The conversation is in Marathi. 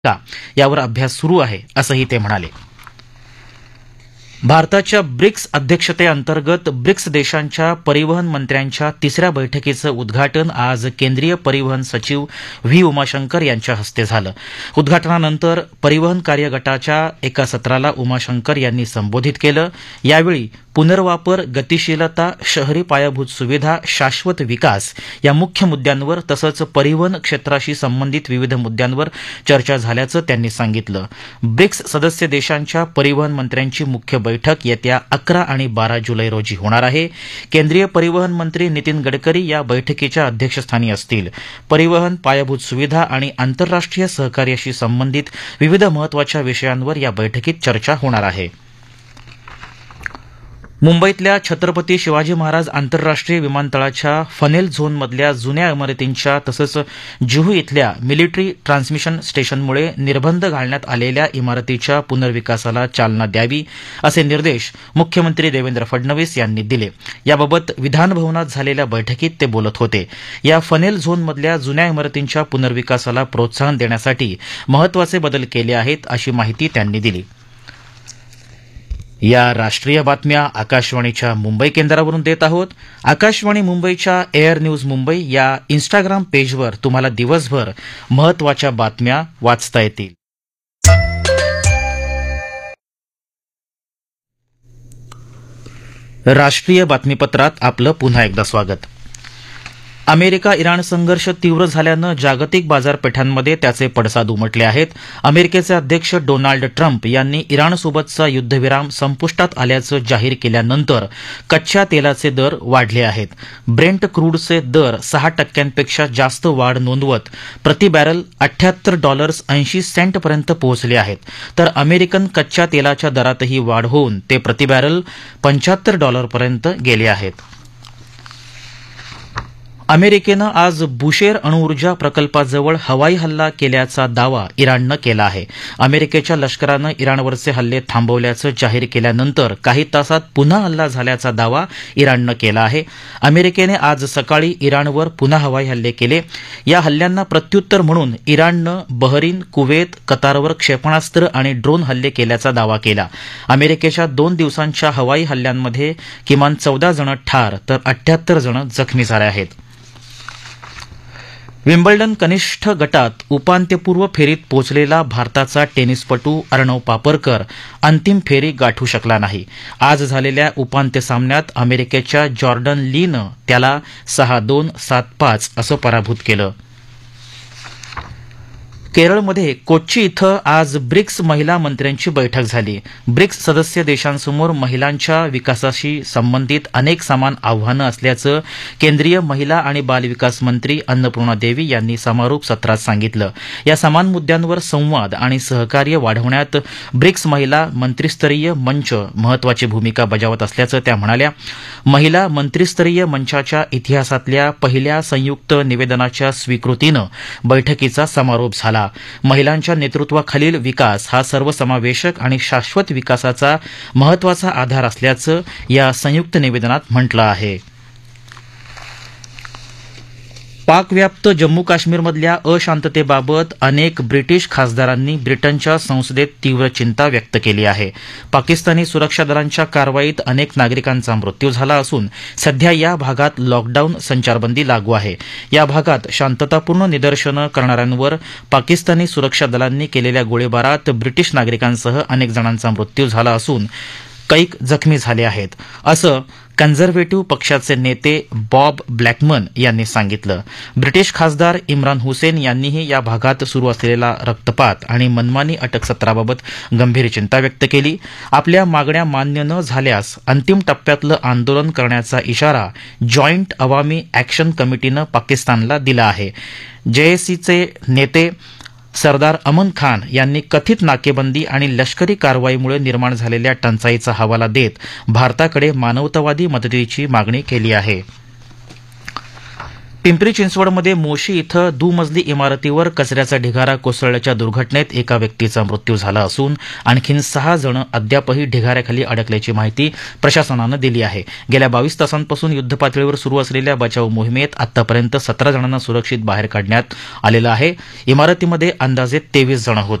का यावर अभ्यास सुरू आहे असंही ते म्हणाले. भारताच्या ब्रिक्स अध्यक्षतेअंतर्गत ब्रिक्स देशांच्या परिवहन मंत्र्यांच्या तिसऱ्या बैठकीचं उद्घाटन आज केंद्रीय परिवहन सचिव व्ही उमाशंकर यांच्या हस्ते झालं. उद्घाटनानंतर परिवहन कार्य गटाच्या एका सत्राला उमाशंकर यांनी संबोधित केलं. यावेळी पुनर्वापर, गतिशीलता, शहरी पायाभूत सुविधा, शाश्वत विकास या मुख्य मुद्द्यांवर तसंच परिवहन क्षेत्राशी संबंधित विविध मुद्द्यांवर चर्चा झाल्याचं त्यांनी सांगितलं. ब्रिक्स सदस्य देशांच्या परिवहन मंत्र्यांची मुख्य बैठक येत्या 11 आणि 12 जुलै रोजी होणार आहे. केंद्रीय परिवहन मंत्री नितीन गडकरी या बैठकीच्या अध्यक्षस्थानी असतील. परिवहन, पायाभूत सुविधा आणि आंतरराष्ट्रीय सहकार्याशी संबंधित विविध महत्वाच्या विषयांवर या बैठकीत चर्चा होणार आहे. मुंबईतल्या छत्रपती शिवाजी महाराज आंतरराष्ट्रीय विमानतळाच्या फनेल झोनमधल्या जुन्या इमारतींच्या तसंच जुहू इथल्या मिलिटरी ट्रान्समिशन स्टेशनमुळे निर्बंध घालण्यात आलेल्या इमारतीच्या पुनर्विकासाला चालना द्यावी असे निर्देश मुख्यमंत्री देवेंद्र फडणवीस यांनी दिले. याबाबत विधानभवनात झालेल्या बैठकीत ते बोलत होते. या फनेल झोनमधल्या जुन्या इमारतींच्या पुनर्विकासाला प्रोत्साहन देण्यासाठी महत्वाचे बदल केले आहेत अशी माहिती त्यांनी दिली. या राष्ट्रीय बातम्या आकाशवाणीच्या मुंबई केंद्रावरून देत आहोत. आकाशवाणी मुंबईच्या एअर न्यूज मुंबई या इन्स्टाग्राम पेजवर तुम्हाला दिवसभर महत्वाच्या बातम्या वाचता येतील. राष्ट्रीय बातमीपत्रात आपलं पुन्हा एकदा स्वागत. अमेरिका इराण संघर्ष तीव्र झाल्यानं जागतिक बाजारपेठांमध्ये त्याचे पडसाद उमटले आहेत. अमेरिकेचे अध्यक्ष डोनाल्ड ट्रम्प यांनी इराणसोबतचा युद्धविराम संपुष्टात आल्याचं जाहीर केल्यानंतर कच्च्या तेलाचे दर वाढले आहेत. ब्रेंट क्रूडचे दर 6% जास्त वाढ नोंदवत प्रति बॅरल $78.80 पर्यंत पोहोचले आहेत. तर अमेरिकन कच्च्या तेलाच्या दरातही वाढ होऊन ते प्रति बॅरल $75 पर्यंत गेले आहेत. अमेरिकेनं आज बुशेर अणुऊर्जा प्रकल्पाजवळ हवाई हल्ला केल्याचा दावा इराणनं केला आहे. अमेरिकेच्या लष्करानं इराणवरचे हल्ले थांबवल्याचं जाहीर केल्यानंतर काही तासात पुन्हा हल्ला झाल्याचा दावा इराणनं केला आहे. अमेरिकेने आज सकाळी इराणवर पुन्हा हवाई हल्ले केले. या हल्ल्यांना प्रत्युत्तर म्हणून इराणनं बहरीन, कुवेत, कतारवर क्षेपणास्त्र आणि ड्रोन हल्ले केल्याचा दावा केला. अमेरिकेच्या 2 दिवसांच्या हवाई हल्ल्यांमध्ये किमान 14 जण ठार तर 78 जण जखमी झाले आहेत. विम्बल्डन कनिष्ठ गटात उपांत्यपूर्व फेरीत पोहोचलेला भारताचा टेनिसपटू अर्णव पापरकर अंतिम फेरी गाठू शकला नाही. आज झालेल्या उपांत्य सामन्यात अमेरिकेच्या जॉर्डन लीनं त्याला 6-2, 7-5 असं पराभूत केलं. केरळमध्ये कोच्ची इथं आज ब्रिक्स महिला मंत्र्यांची बैठक झाली. ब्रिक्स सदस्य देशांसमोर महिलांच्या विकासाशी संबंधित अनेक समान आव्हानं असल्याचं केंद्रीय महिला आणि बालविकास मंत्री अन्नपूर्णा देवी यांनी समारोप सत्रात सांगितलं. या समान मुद्द्यांवर संवाद आणि सहकार्य वाढवण्यात ब्रिक्स महिला मंत्रिस्तरीय मंच महत्वाची भूमिका बजावत असल्याचं त्या म्हणाल्या. महिला मंत्रिस्तरीय मंचाच्या इतिहासातल्या पहिल्या संयुक्त निवेदनाच्या स्वीकृतीनं बैठकीचा समारोप झाला. महिलांच्या नेतृत्वाखालील विकास हा सर्वसमावेशक आणि शाश्वत विकासाचा महत्वाचा आधार असल्याचं या संयुक्त निवेदनात म्हटलं आहे. पाकव्याप्त जम्मू काश्मीरमधल्या अशांततेबाबत अनेक ब्रिटिश खासदारांनी ब्रिटनच्या संसदेत तीव्र चिंता व्यक्त केली आहे. पाकिस्तानी सुरक्षा दलांच्या कारवाईत अनेक नागरिकांचा मृत्यू झाला असून सध्या या भागात लॉकडाऊन संचारबंदी लागू आहे. या भागात शांततापूर्ण निदर्शनं करणाऱ्यांवर पाकिस्तानी सुरक्षा दलांनी केलेल्या गोळीबारात ब्रिटिश नागरिकांसह अनेक जणांचा मृत्यू झाला असून कैक जखमी झाले आहेत असं कन्झर्वेटिव्ह पक्षाचे नेते बॉब ब्लॅकमन यांनी सांगितलं. ब्रिटिश खासदार इम्रान हुसेन यांनीही या भागात सुरू असलेला रक्तपात आणि मनमानी अटकसत्राबाबत गंभीर चिंता व्यक्त केली. आपल्या मागण्या मान्य न झाल्यास अंतिम टप्प्यातलं आंदोलन करण्याचा इशारा जॉईंट अवामी ॲक्शन कमिटीनं पाकिस्तानला दिला आहे. जेएसीचे नेते सरदार अमन खान यांनी कथित नाकेबंदी आणि लष्करी कारवाईमुळे निर्माण झालेल्या टंचाईचा हवाला देत भारताकडे मानवतावादी मदतीची मागणी केली आहे. पिंपरी चिंचवडमध्ये मोशी इथं दुमजली इमारतीवर कचऱ्याचा ढिगारा कोसळल्याच्या दुर्घटनेत एका व्यक्तीचा मृत्यू झाला असून आणखी 6 जण अद्यापही ढिगाऱ्याखाली अडकल्याची माहिती प्रशासनानं दिली आहे. गेल्या 22 तासांपासून युद्धपातळीवर सुरू असलेल्या बचाव मोहिमेत आतापर्यंत 17 जणांना सुरक्षित बाहेर काढण्यात आलेलं आहे. इमारतीमध्ये अंदाजे 23 जण होते.